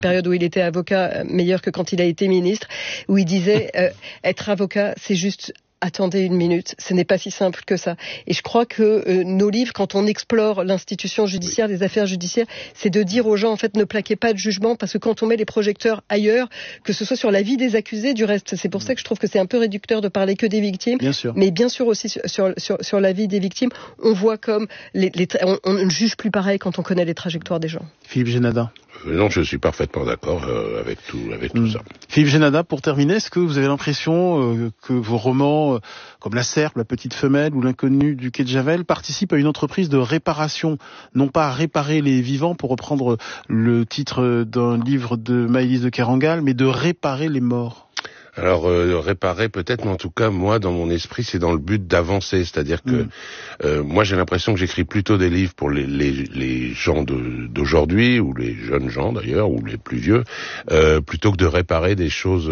période où il était avocat, meilleur que quand il a été ministre, où il disait être avocat, c'est juste attendez une minute, ce n'est pas si simple que ça. Et je crois que nos livres, quand on explore l'institution judiciaire, les affaires judiciaires, c'est de dire aux gens, en fait, ne plaquez pas de jugement, parce que quand on met les projecteurs ailleurs, que ce soit sur la vie des accusés, du reste, c'est pour ça que je trouve que c'est un peu réducteur de parler que des victimes, bien sûr. Mais bien sûr aussi sur la vie des victimes, on voit comme on ne juge plus pareil quand on connaît les trajectoires des gens. Philippe Génada. Non, je suis parfaitement d'accord avec tout ça. Philippe Génada, pour terminer, est-ce que vous avez l'impression que vos romans, comme La Serpe, La Petite Femelle ou L'Inconnu du Quai de Javel, participent à une entreprise de réparation, non pas à réparer les vivants, pour reprendre le titre d'un livre de Maëlys de Kerangal, mais de réparer les morts? Alors réparer peut-être, mais en tout cas moi dans mon esprit c'est dans le but d'avancer, c'est-à-dire que moi j'ai l'impression que j'écris plutôt des livres pour les gens d'aujourd'hui, ou les jeunes gens d'ailleurs, ou les plus vieux, plutôt que de réparer des choses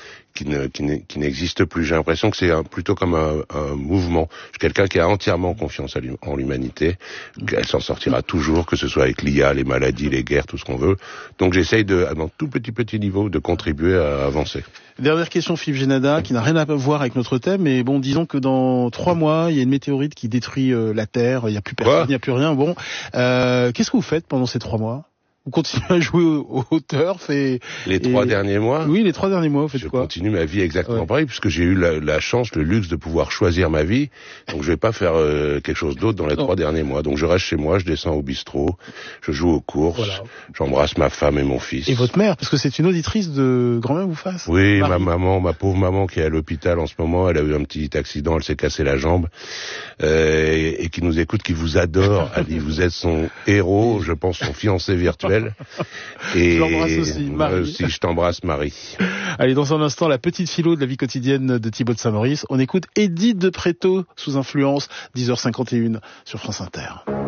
qui n'existent plus. J'ai l'impression que c'est plutôt comme un mouvement. Je suis quelqu'un qui a entièrement confiance en l'humanité, qu'elle s'en sortira toujours, que ce soit avec l'IA, les maladies, les guerres, tout ce qu'on veut. Donc j'essaye dans tout petit niveau, de contribuer à avancer. Dernière question, Philippe Génada, qui n'a rien à voir avec notre thème, mais bon, disons que dans 3 mois, il y a une météorite qui détruit la Terre, il n'y a plus personne, il n'y a plus rien. Bon, qu'est-ce que vous faites pendant ces 3 mois? Vous continuez à jouer au turf Les 3 derniers mois? Oui, les 3 derniers mois, vous faites quoi? Je continue ma vie exactement pareil, puisque j'ai eu la chance, le luxe de pouvoir choisir ma vie. Donc je vais pas faire quelque chose d'autre dans les 3 derniers mois. Donc je reste chez moi, je descends au bistrot, je joue aux courses, j'embrasse ma femme et mon fils. Et votre mère, parce que c'est une auditrice de Grand Bien vous fasse. Oui, ma pauvre maman qui est à l'hôpital en ce moment, elle a eu un petit accident, elle s'est cassé la jambe, et qui nous écoute, qui vous adore. Elle dit, vous êtes son héros, je pense son fiancé virtuel. Et je l'embrasse aussi, Marie. Si je t'embrasse, Marie. Allez, dans un instant, la petite philo de la vie quotidienne de Thibaut de Saint-Maurice. On écoute Edith de Préto sous influence, 10h51 sur France Inter.